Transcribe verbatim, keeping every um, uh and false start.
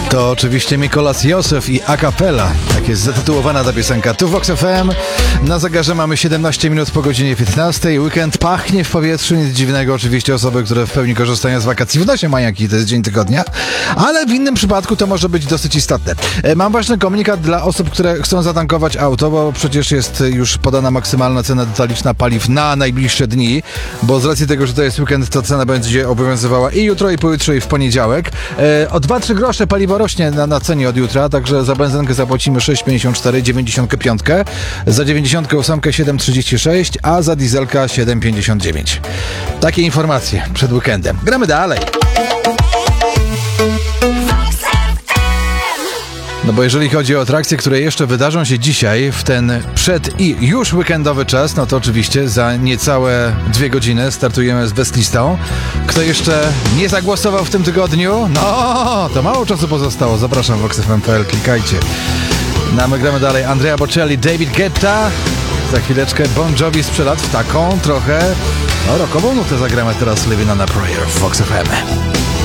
To oczywiście Mikolas Józef i a cappella. Tak jest zatytułowana ta piosenka. Tu w Vox F M. Na zegarze mamy siedemnaście minut po godzinie piętnastej. Weekend pachnie w powietrzu. Nic dziwnego. Oczywiście osoby, które w pełni korzystają z wakacji w nosie mają jaki to jest dzień tygodnia. Ale w innym przypadku to może być dosyć istotne. Mam ważny komunikat dla osób, które chcą zatankować auto, bo przecież jest już podana maksymalna cena detaliczna paliw na najbliższe dni, bo z racji tego, że to jest weekend, to cena będzie obowiązywała i jutro, i pojutrze, i w poniedziałek. O dwa trzy grosze paliwo rośnie na, na cenie od jutra, także za benzynkę zapłacimy sześć pięćdziesiąt cztery, dziewięćdziesiąt pięć, za dziewięćdziesiąt osiem siedem trzydzieści sześć, a za dieselka siedem pięćdziesiąt dziewięć. Takie informacje przed weekendem. Gramy dalej. No bo jeżeli chodzi o atrakcje, które jeszcze wydarzą się dzisiaj w ten przed i już weekendowy czas, no to oczywiście za niecałe dwie godziny startujemy z Bestlistą. Kto jeszcze nie zagłosował w tym tygodniu? No, to mało czasu pozostało. Zapraszam w vox f m kropka p l, klikajcie. No, my gramy dalej. Andrea Bocelli, David Guetta. Za chwileczkę Bon Jovi sprzed lat w taką trochę no, rockową nutę zagramy teraz Living on a Prayer w Vox F M.